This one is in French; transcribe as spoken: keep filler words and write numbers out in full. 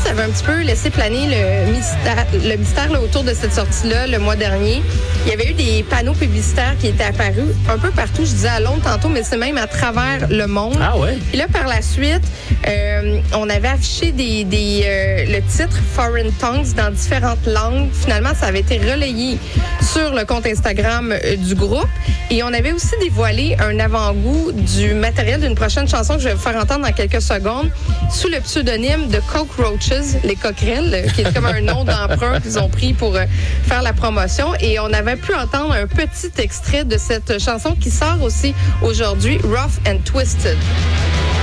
avait un petit peu laissé planer le mystère, le mystère là, autour de cette sortie-là le mois dernier. Il y avait eu des panneaux publicitaires qui étaient apparus un peu partout. Je disais à Londres tantôt, mais c'est même à travers le monde. Ah ouais? Et là, par la suite, euh, on avait affiché des, des, euh, le titre Foreign Tongues dans différentes langues. Finalement, ça avait été relayé sur le compte Instagram euh, du groupe. Et on avait aussi dévoilé un avant-goût du matériel d'une prochaine chanson que je vais vous faire entendre dans quelques secondes sous le pseudonyme de Cockroaches, les coquerelles, qui est comme un nom d'emprunt qu'ils ont pris pour euh, faire la promotion. Et on avait pu entendre un petit extrait de cette chanson qui sort aussi aujourd'hui, Rough and Twisted.